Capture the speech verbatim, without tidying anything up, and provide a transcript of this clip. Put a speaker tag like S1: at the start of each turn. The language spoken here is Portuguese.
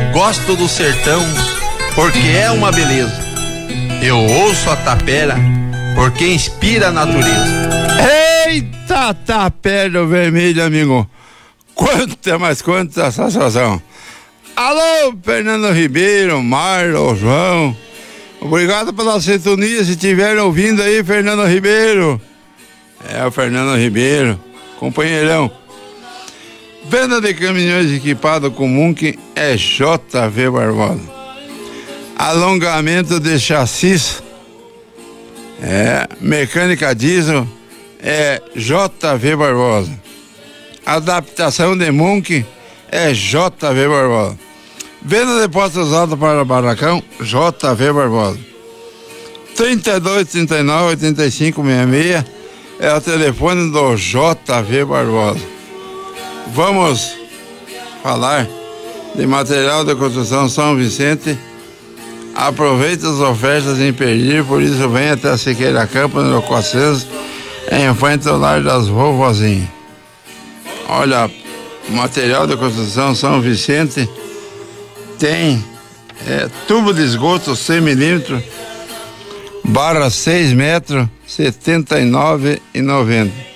S1: gosto do sertão porque é uma beleza. Eu ouço a tapera porque inspira a natureza.
S2: Eita, tapera vermelho, amigo. Quanta, mas quanta sensação. Alô, Fernando Ribeiro, Marlon, João. Obrigado pela sintonia. Se estiverem ouvindo aí, Fernando Ribeiro. É o Fernando Ribeiro, companheirão. Venda de caminhões equipados com Munch é J V Barbosa. Alongamento de chassis é mecânica diesel é J V Barbosa. Adaptação de Munch é J V Barbosa. Venda de postos usados para barracão J V Barbosa. trinta e dois, trinta e nove, oitenta e cinco, sessenta e seis é o telefone do J V Barbosa. Vamos falar de material de construção São Vicente. Aproveite as ofertas imperdíveis, por isso vem até a Siqueira Campos, no quatrocentos, em frente ao lar das vovozinhas. Olha, material de construção São Vicente tem é, tubo de esgoto cem milímetros, barra seis metros, setenta e nove reais e noventa centavos.